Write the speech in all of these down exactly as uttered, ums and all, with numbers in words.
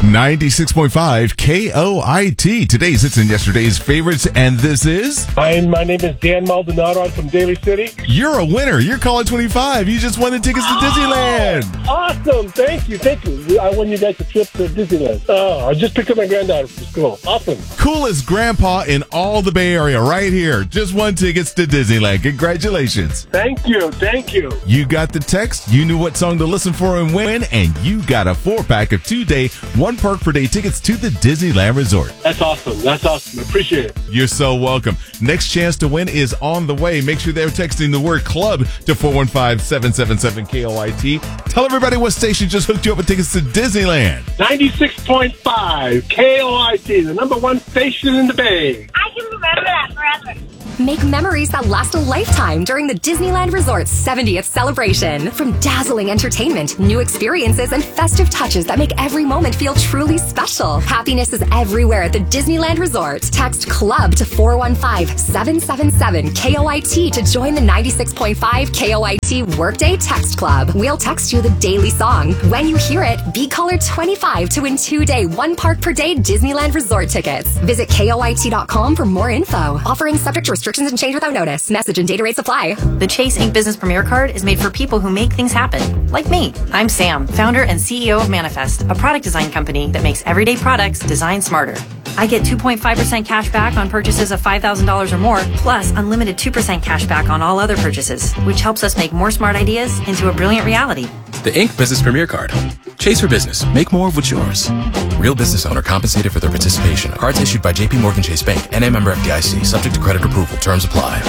ninety-six point five K O I T. Today's hits and yesterday's favorites, and this is... Hi, my name is Dan Maldonado. I'm from Daly City. You're a winner. You're calling twenty-five. You just won the tickets to Oh, Disneyland. Awesome. Thank you. Thank you. I won you guys a trip to Disneyland. Oh, I just picked up my granddaughter from school. Awesome. Coolest grandpa in all the Bay Area right here. Just won tickets to Disneyland. Congratulations. Thank you. Thank you. You got the text, you knew what song to listen for and win, and you got a four-pack of two-day, one-park-per-day tickets to the Disneyland Resort. That's awesome. That's awesome. I appreciate it. You're so welcome. Next chance to win is on the way. Make sure they're texting the word club to four one five, seven seven seven, K O I T. Tell everybody what station just hooked you up with tickets to Disneyland. ninety-six point five K O I T, the number one station in the Bay. I can remember that forever. Make memories that last a lifetime during the Disneyland Resort's seventieth celebration. From dazzling entertainment, new experiences, and festive touches that make every moment feel truly special. Happiness is everywhere at the Disneyland Resort. Text CLUB to four one five, seven seven seven, K O I T to join the ninety-six point five K O I T Workday Text Club. We'll text you the daily song. When you hear it, be caller twenty-five to win two-day, one-park-per-day Disneyland Resort tickets. Visit K O I T dot com for more info. Offering subject to restrictions and change without notice. Message and data rates apply. The Chase Ink Business Premier Card is made for people who make things happen, like me. I'm Sam, founder and C E O of Manifest, a product design company that makes everyday products designed smarter. I get two point five percent cash back on purchases of five thousand dollars or more, plus unlimited two percent cash back on all other purchases, which helps us make more smart ideas into a brilliant reality. The Ink Business Premier Card. Chase for business. Make more of what's yours. Real business owner compensated for their participation. Cards issued by J P Morgan Chase Bank. N A member F D I C. Subject to credit approval. Terms apply.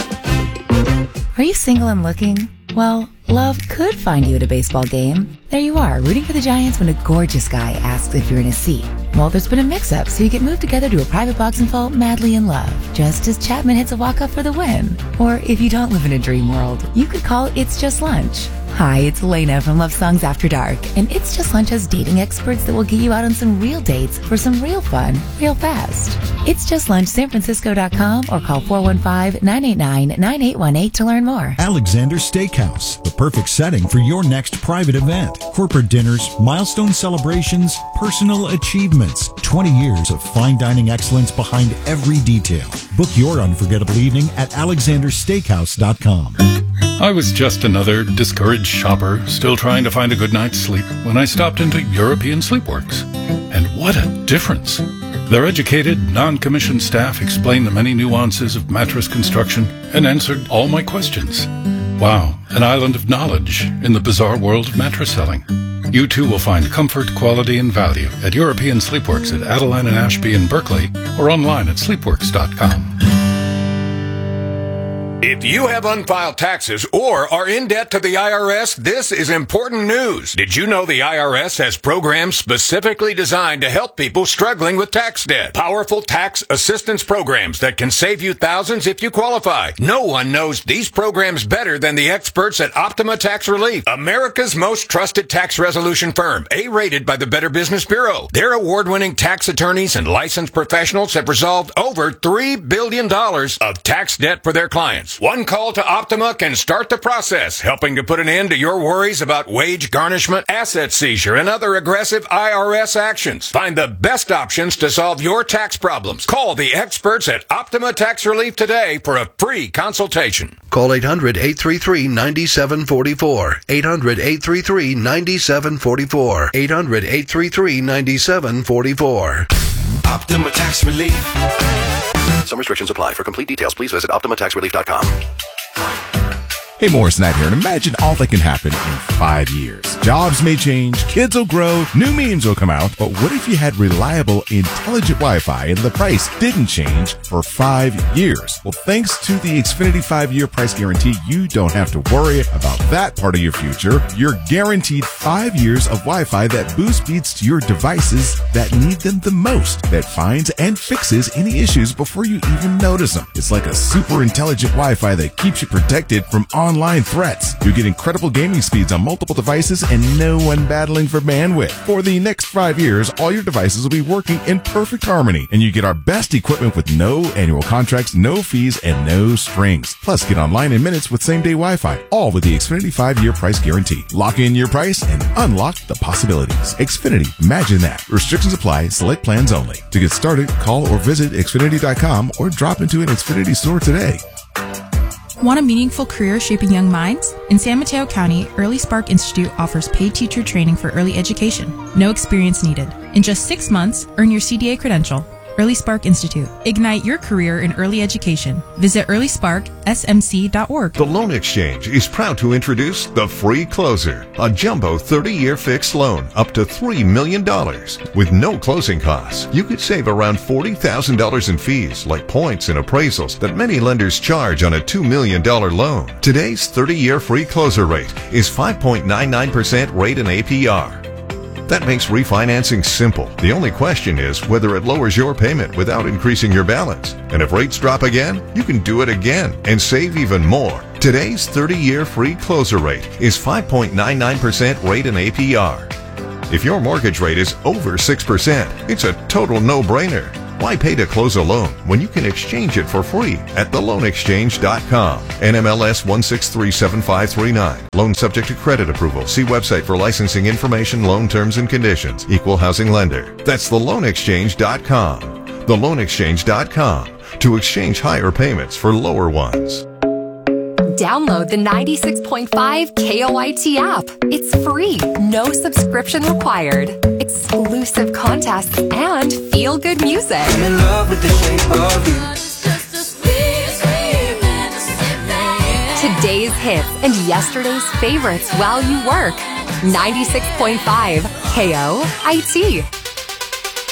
Are you single and looking? Well, love could find you at a baseball game. There you are, rooting for the Giants when a gorgeous guy asks if you're in a seat. Well, there's been a mix-up, so you get moved together to a private box and fall madly in love, just as Chapman hits a walk-up for the win. Or if you don't live in a dream world, you could call It's Just Lunch. Hi, it's Elena from Love Songs After Dark, and It's Just Lunch has dating experts that will get you out on some real dates for some real fun, real fast. It's Just Lunch San Francisco dot com or call four one five, nine eight nine, nine eight one eight to learn more. Alexander Steakhouse, the perfect setting for your next private event. Corporate dinners, milestone celebrations, personal achievements. twenty years of fine dining excellence behind every detail. Book your unforgettable evening at alexander steakhouse dot com. I was just another discouraged shopper, still trying to find a good night's sleep, when I stopped into European Sleepworks. And what a difference! Their educated, non-commissioned staff explained the many nuances of mattress construction and answered all my questions. Wow, an island of knowledge in the bizarre world of mattress selling. You too will find comfort, quality, and value at European Sleepworks at Adeline and Ashby in Berkeley or online at sleepworks dot com. If you have unfiled taxes or are in debt to the I R S, this is important news. Did you know the I R S has programs specifically designed to help people struggling with tax debt? Powerful tax assistance programs that can save you thousands if you qualify. No one knows these programs better than the experts at Optima Tax Relief, America's most trusted tax resolution firm, A-rated by the Better Business Bureau. Their award-winning tax attorneys and licensed professionals have resolved over three billion dollars of tax debt for their clients. One call to Optima can start the process, helping to put an end to your worries about wage garnishment, asset seizure, and other aggressive I R S actions. Find the best options to solve your tax problems. Call the experts at Optima Tax Relief today for a free consultation. Call eight hundred, eight three three, nine seven four four. eight hundred, eight three three, nine seven four four. eight hundred, eight three three, nine seven four four. Optima Tax Relief. Some restrictions apply. For complete details, please visit optima tax relief dot com. Hey, Morris Knight here, and imagine all that can happen in five years. Jobs may change, kids will grow, new memes will come out, but what if you had reliable, intelligent Wi-Fi and the price didn't change for five years? Well, thanks to the Xfinity five-year price guarantee, you don't have to worry about that part of your future. You're guaranteed five years of Wi-Fi that boosts speeds to your devices that need them the most, that finds and fixes any issues before you even notice them. It's like a super intelligent Wi-Fi that keeps you protected from on online threats. You get incredible gaming speeds on multiple devices and no one battling for bandwidth. For the next five years, all your devices will be working in perfect harmony, and you get our best equipment with no annual contracts, no fees, and no strings. Plus, get online in minutes with same-day Wi-Fi, all with the Xfinity five-year price guarantee. Lock in your price and unlock the possibilities. Xfinity, imagine that. Restrictions apply, select plans only. To get started, call or visit Xfinity dot com or drop into an Xfinity store today. Want a meaningful career shaping young minds? In San Mateo County, Early Spark Institute offers paid teacher training for early education. No experience needed. In just six months, earn your C D A credential. Early Spark Institute. Ignite your career in early education. Visit early spark s m c dot org. The Loan Exchange is proud to introduce the Free Closer, a jumbo thirty-year fixed loan up to three million dollars. With no closing costs, you could save around forty thousand dollars in fees like points and appraisals that many lenders charge on a two million dollars loan. Today's thirty-year Free Closer rate is five point nine nine percent rate and A P R. That makes refinancing simple. The only question is whether it lowers your payment without increasing your balance. And if rates drop again, you can do it again and save even more. Today's thirty-year Free Closer rate is five point nine nine percent rate and A P R. If your mortgage rate is over six percent, it's a total no-brainer. Why pay to close a loan when you can exchange it for free at the loan exchange dot com? N M L S one six three seven five three nine. Loan subject to credit approval. See website for licensing information, loan terms and conditions. Equal housing lender. That's the loan exchange dot com. the loan exchange dot com to exchange higher payments for lower ones. Download the ninety-six point five K O I T app. It's free, no subscription required. Exclusive contests and feel-good music. I'm in love with the shape of you. Today's hits and yesterday's favorites while you work. ninety-six point five K O I T.